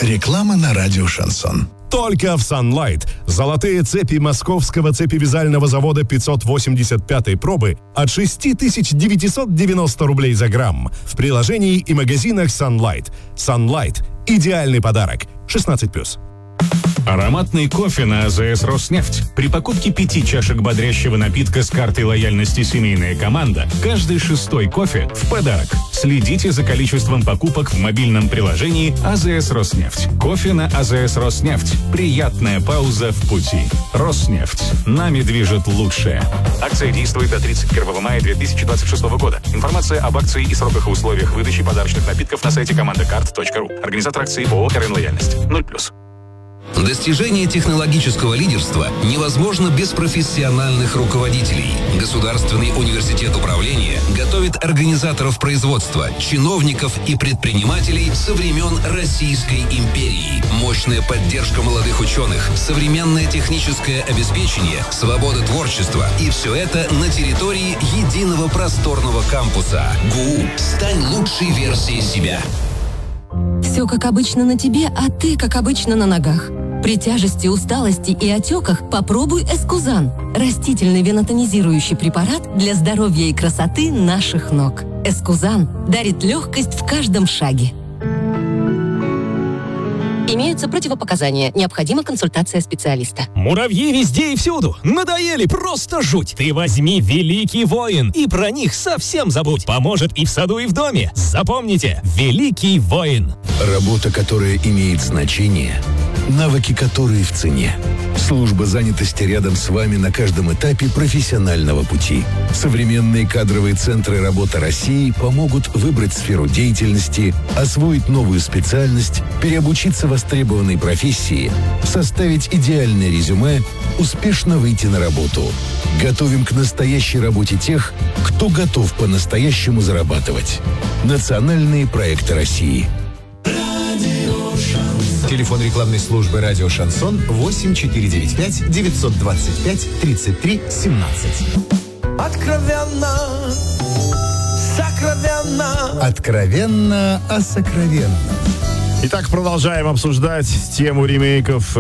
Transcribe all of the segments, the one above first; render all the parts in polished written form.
Реклама на радио «Шансон». Только в Sunlight. Золотые цепи московского цепевязального завода 585-й пробы от 6990 рублей за грамм. В приложении и магазинах Sunlight. Sunlight – идеальный подарок. 16+. Ароматный кофе на АЗС «Роснефть». При покупке 5 чашек бодрящего напитка с картой лояльности «Семейная команда» каждый 6-й кофе в подарок. Следите за количеством покупок в мобильном приложении АЗС «Роснефть». Кофе на АЗС «Роснефть». Приятная пауза в пути. «Роснефть». Нами движет лучшее. Акция действует до 31 мая 2026 года. Информация об акции и сроках и условиях выдачи подарочных напитков на сайте командакарт.ру. Организатор акции ООО «РН Лояльность». 0+. Достижение технологического лидерства невозможно без профессиональных руководителей. Государственный университет управления готовит организаторов производства, чиновников и предпринимателей со времен Российской империи. Мощная поддержка молодых ученых, современное техническое обеспечение, свобода творчества. И все это на территории единого просторного кампуса. ГУ. Стань лучшей версией себя. Все как обычно на тебе, а ты как обычно на ногах. При тяжести, усталости и отеках попробуй Эскузан. Растительный венотонизирующий препарат для здоровья и красоты наших ног. Эскузан дарит легкость в каждом шаге. Имеются противопоказания. Необходима консультация специалиста. Муравьи везде и всюду. Надоели, просто жуть. Ты возьми «Великий воин» и про них совсем забудь. Поможет и в саду, и в доме. Запомните, «Великий воин». Работа, которая имеет значение, навыки, которые в цене. Служба занятости рядом с вами на каждом этапе профессионального пути. Современные кадровые центры «Работа России» помогут выбрать сферу деятельности, освоить новую специальность, переобучиться востребованной профессии, составить идеальное резюме, успешно выйти на работу. Готовим к настоящей работе тех, кто готов по-настоящему зарабатывать. Национальные проекты России. Телефон рекламной службы «Радио Шансон» 8495 925 33 17. Откровенно, сокровенно. Откровенно о сокровенном. Итак, продолжаем обсуждать тему ремейков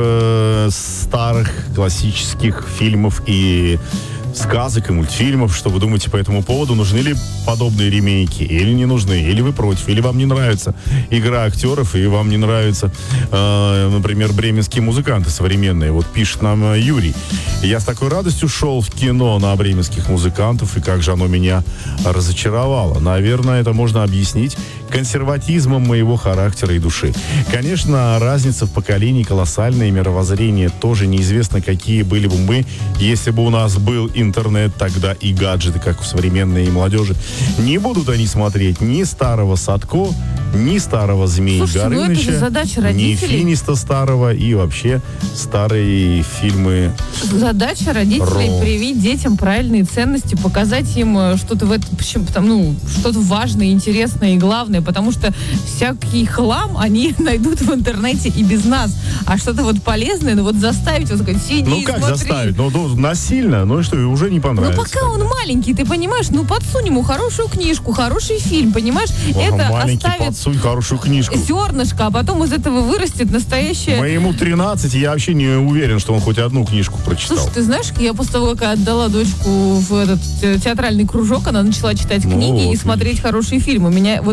старых классических фильмов и сказок и мультфильмов. Что вы думаете по этому поводу? Нужны ли подобные ремейки или не нужны? Или вы против? Или вам не нравится игра актеров и вам не нравятся, например, бременские музыканты современные? Вот пишет нам Юрий. Я с такой радостью шел в кино на бременских музыкантов, и как же оно меня разочаровало. Наверное, это можно объяснить консерватизмом моего характера и души. Конечно, разница в поколении колоссальная, и мировоззрение тоже. Неизвестно, какие были бы мы, если бы у нас был интернет тогда и гаджеты, как у современной молодежи. Не будут они смотреть ни старого Садко, ни старого Змея Горыныча, ни Финиста старого и вообще старые фильмы. Задача родителей привить детям правильные ценности, показать им что-то в этом, что-то важное, интересное и главное, потому что всякий хлам они найдут в интернете и без нас. А что-то вот полезное, заставить, сказать, сиди и как смотри. Заставить? Насильно? Ну и что, уже не понравится. Пока он маленький, ты понимаешь, подсунь ему хорошую книжку, хороший фильм, понимаешь? Это маленький, оставит подсунь хорошую книжку. зернышко, а потом из этого вырастет настоящее... Моему 13, я вообще не уверен, что он хоть одну книжку прочитал. Слушай, ты знаешь, я после того, как отдала дочку в этот театральный кружок, она начала читать книги и смотреть хорошие фильмы.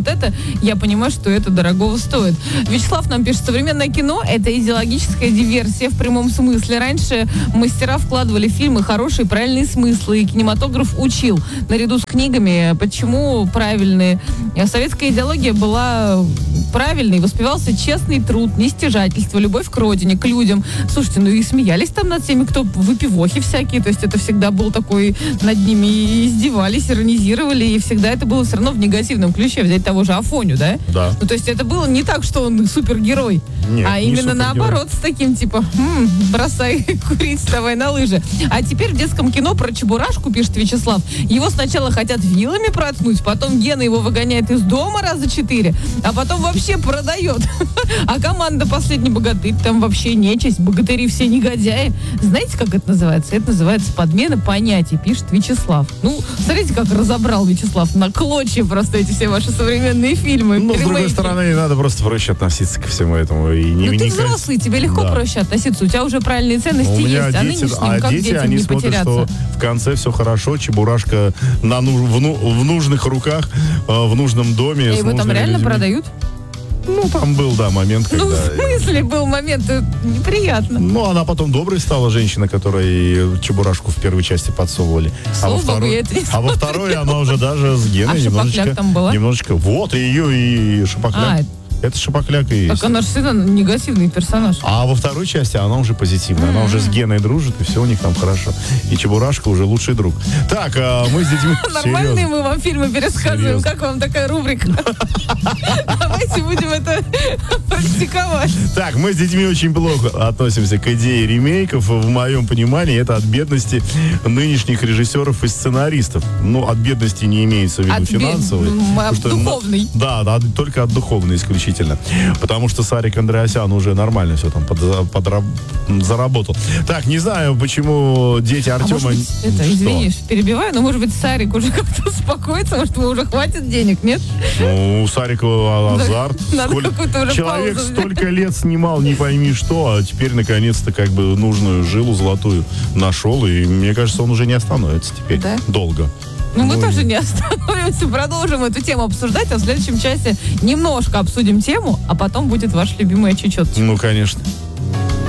Я понимаю, что это дорогого стоит. Вячеслав нам пишет, современное кино — это идеологическая диверсия в прямом смысле. Раньше мастера вкладывали в фильмы хорошие, правильные смыслы, и кинематограф учил. Наряду с книгами, почему правильные. Советская идеология была правильной, воспевался честный труд, нестяжательство, любовь к родине, к людям. Слушайте, и смеялись там над теми, кто выпивохи всякие, то есть это всегда был такой, над ними издевались, иронизировали, и всегда это было все равно в негативном ключе. Взять того же Афоню, да? Да. То есть это было не так, что он супергерой, а именно наоборот, с таким бросай курить, вставай на лыжи. А теперь в детском кино про Чебурашку, пишет Вячеслав, его сначала хотят вилами проткнуть, потом Гена его выгоняет из дома раза 4, а потом вообще вообще продает. А команда «Последний богатырь», там вообще нечисть, богатыри все негодяи. Знаете, как это называется? Это называется подмена понятий, пишет Вячеслав. Ну, смотрите, как разобрал Вячеслав на клочья просто эти все ваши современные фильмы. Ну, с другой ремейки. стороны, надо просто проще относиться ко всему этому. И не Ну, ты вникать. взрослый, тебе легко Да. проще относиться. У тебя уже правильные ценности У меня есть. А дети, нынешним, как дети, детям они не смотрят, потеряться? что в конце все хорошо, Чебурашка в нужных руках, в нужном доме. И с его там нужными реально людьми. продают? Ну, там был, да, момент, когда... Ну, в смысле был момент? Это неприятно. Ну, она потом доброй стала женщина, которой Чебурашку в первой части подсовывали. Слава богу, я это не а во второй она уже даже с Геной А Шапокляк там была? немножечко. Вот, ее и Шапокляк. Это Шапокляк и есть. Так она же всегда негативный персонаж. А во второй части она уже позитивная. Она уже с Геной дружит, и все у них там хорошо. И Чебурашка уже лучший друг. Так, мы с детьми... Нормальные Серьезно. мы вам фильмы пересказываем. Серьезно. Как вам такая рубрика? Давайте будем это практиковать. Так, мы с детьми очень плохо относимся к идее ремейков. В моем понимании это от бедности нынешних режиссеров и сценаристов. Ну, от бедности не имеется в виду финансовой. От потому что, духовной. Да, только от духовной исключительно. Потому что Сарик Андреасян уже нормально все там заработал. Так, не знаю, почему дети Артема... А может быть, это, Что? извини, перебиваю, но может быть Сарик уже как-то успокоится, может ему уже хватит денег, нет? Ну, у Сарика азарт. Надо какую-то уже Человек паузу столько лет снимал, не пойми что, а теперь наконец-то как бы нужную жилу золотую нашел, и мне кажется, он уже не остановится теперь. Да? Долго. Ну, мы тоже не остановимся, продолжим эту тему обсуждать, а в следующем часе немножко обсудим тему, а потом будет ваш любимый чечет. Ну, конечно.